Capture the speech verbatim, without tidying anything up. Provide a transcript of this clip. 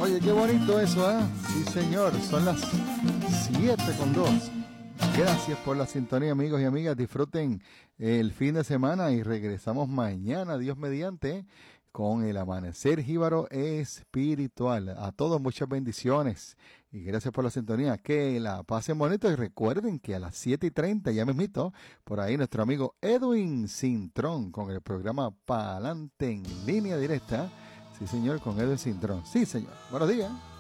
Oye, qué bonito eso, ¿eh? Sí, señor, son las siete con dos. Gracias por la sintonía, amigos y amigas. Disfruten el fin de semana y regresamos mañana, Dios mediante, con el amanecer jíbaro espiritual. A todos muchas bendiciones y gracias por la sintonía. Que la pasen bonito y recuerden que a las siete y treinta, ya mismito, por ahí nuestro amigo Edwin Cintrón con el programa Pa'lante en línea directa. Sí, señor, con Edwin Cintrón. Sí, señor. Buenos días.